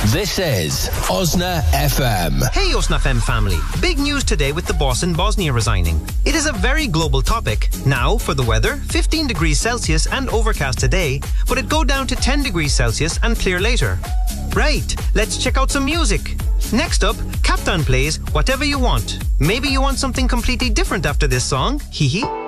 This is Osna FM. Hey Osna FM family. Big news today with the boss in Bosnia resigning. It is a very global topic. Now, for the weather, 15 degrees Celsius and overcast today, but it go down to 10 degrees Celsius and clear later. Right, let's check out some music. Next up, Captain plays Whatever You Want. Maybe you want something completely different after this song? Hee hee.